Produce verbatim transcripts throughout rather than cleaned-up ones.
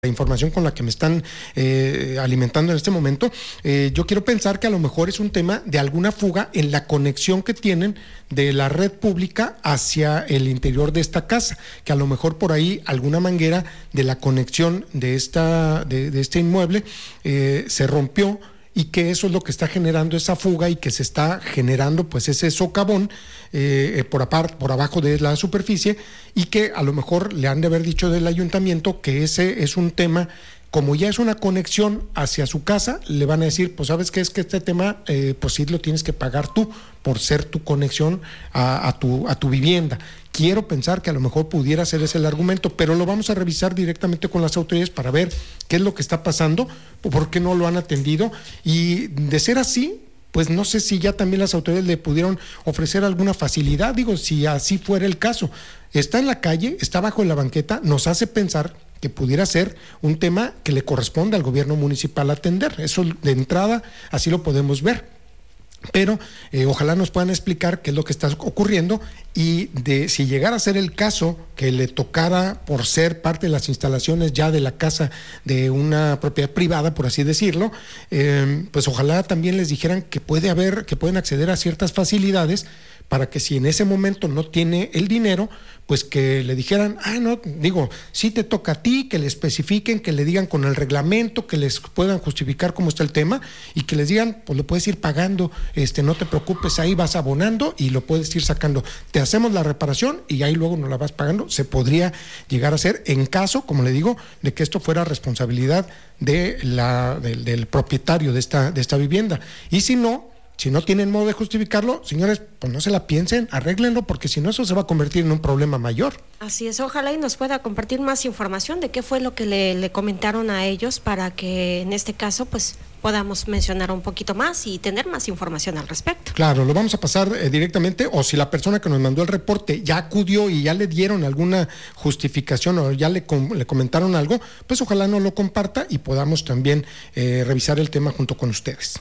la información con la que me están eh, alimentando en este momento, eh, yo quiero pensar que a lo mejor es un tema de alguna fuga en la conexión que tienen de la red pública hacia el interior de esta casa, que a lo mejor por ahí alguna manguera de la conexión de, esta, de, de este inmueble eh, se rompió, y que eso es lo que está generando esa fuga y que se está generando pues ese socavón eh, por, apart, por abajo de la superficie, y que a lo mejor le han de haber dicho del ayuntamiento que ese es un tema, como ya es una conexión hacia su casa, le van a decir, pues sabes qué es que este tema, eh, pues sí lo tienes que pagar tú por ser tu conexión a, a, tu, a tu vivienda. Quiero pensar que a lo mejor pudiera ser ese el argumento, pero lo vamos a revisar directamente con las autoridades para ver qué es lo que está pasando, por qué no lo han atendido, y de ser así, pues no sé si ya también las autoridades le pudieron ofrecer alguna facilidad. Digo, si así fuera el caso, está en la calle, está bajo la banqueta, nos hace pensar que pudiera ser un tema que le corresponde al gobierno municipal atender. Eso de entrada, así lo podemos ver. Pero eh, ojalá nos puedan explicar qué es lo que está ocurriendo, y de si llegara a ser el caso que le tocara por ser parte de las instalaciones ya de la casa de una propiedad privada, por así decirlo, eh, pues ojalá también les dijeran que puede haber, que pueden acceder a ciertas facilidades para que si en ese momento no tiene el dinero, pues que le dijeran, ah, no, digo, sí te toca a ti, que le especifiquen, que le digan con el reglamento, que les puedan justificar cómo está el tema, y que les digan, pues lo puedes ir pagando, este, no te preocupes, ahí vas abonando y lo puedes ir sacando. Te hacemos la reparación y ahí luego no la vas pagando. Se podría llegar a hacer en caso, como le digo, de que esto fuera responsabilidad de la, del, del propietario de esta, de esta vivienda. Y si no, Si no tienen modo de justificarlo, señores, pues no se la piensen, arréglenlo, porque si no eso se va a convertir en un problema mayor. Así es, ojalá y nos pueda compartir más información de qué fue lo que le, le comentaron a ellos, para que en este caso pues podamos mencionar un poquito más y tener más información al respecto. Claro, lo vamos a pasar eh, directamente, o si la persona que nos mandó el reporte ya acudió y ya le dieron alguna justificación o ya le, com- le comentaron algo, pues ojalá nos lo comparta y podamos también eh, revisar el tema junto con ustedes.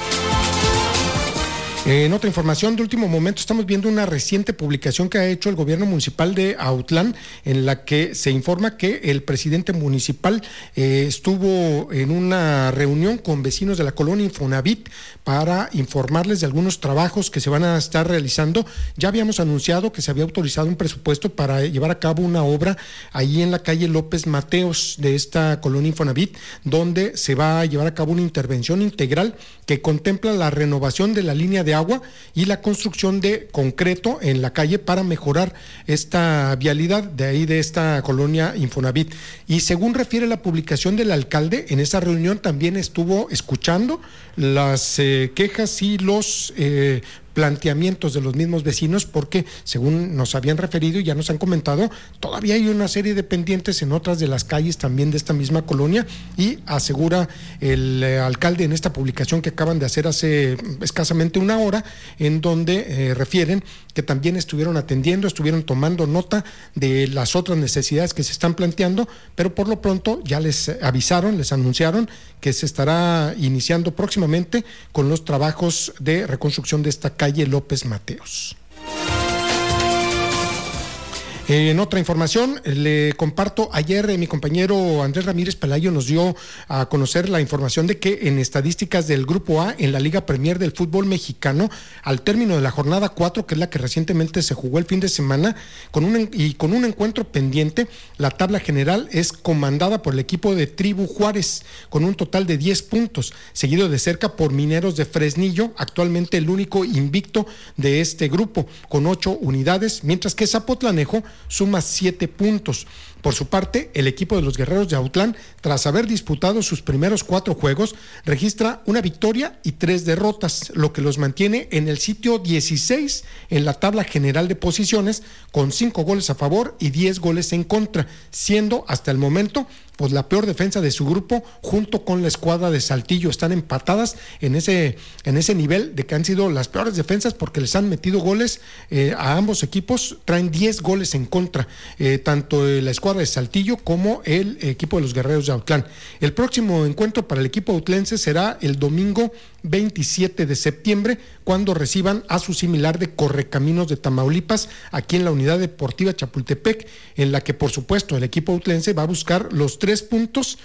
En otra información de último momento, estamos viendo una reciente publicación que ha hecho el gobierno municipal de Autlán, en la que se informa que el presidente municipal eh, estuvo en una reunión con vecinos de la colonia Infonavit para informarles de algunos trabajos que se van a estar realizando. Ya habíamos anunciado que se había autorizado un presupuesto para llevar a cabo una obra ahí en la calle López Mateos de esta colonia Infonavit, donde se va a llevar a cabo una intervención integral que contempla la renovación de la línea de agua y la construcción de concreto en la calle para mejorar esta vialidad de ahí de esta colonia Infonavit. Y según refiere la publicación del alcalde, en esa reunión también estuvo escuchando las eh, quejas y los eh, planteamientos de los mismos vecinos, porque según nos habían referido y ya nos han comentado, todavía hay una serie de pendientes en otras de las calles también de esta misma colonia, y asegura el eh, alcalde en esta publicación que acaban de hacer hace escasamente una hora, en donde eh, refieren que también estuvieron atendiendo, estuvieron tomando nota de las otras necesidades que se están planteando, pero por lo pronto ya les avisaron, les anunciaron que se estará iniciando próximamente con los trabajos de reconstrucción de esta calle López Mateos. En otra información, le comparto, ayer eh, mi compañero Andrés Ramírez Pelayo nos dio a conocer la información de que en estadísticas del Grupo A en la Liga Premier del fútbol mexicano, al término de la jornada cuatro, que es la que recientemente se jugó el fin de semana, con un, y con un encuentro pendiente, la tabla general es comandada por el equipo de Tribu Juárez, con un total de diez puntos, seguido de cerca por Mineros de Fresnillo, actualmente el único invicto de este grupo, con ocho unidades, mientras que Zapotlanejo suma siete puntos. Por su parte, el equipo de los Guerreros de Autlán, tras haber disputado sus primeros cuatro juegos, registra una victoria y tres derrotas, lo que los mantiene en el sitio dieciséis en la tabla general de posiciones, con cinco goles a favor y diez goles en contra, siendo hasta el momento pues la peor defensa de su grupo, junto con la escuadra de Saltillo. Están empatadas en ese, en ese nivel de que han sido las peores defensas, porque les han metido goles eh, a ambos equipos, traen diez goles en contra, eh, tanto la escuadra Escuadra de Saltillo como el equipo de los Guerreros de Autlán. El próximo encuentro para el equipo autlense será el domingo veintisiete de septiembre, cuando reciban a su similar de Correcaminos de Tamaulipas, aquí en la Unidad Deportiva Chapultepec, en la que por supuesto el equipo autlense va a buscar los tres puntos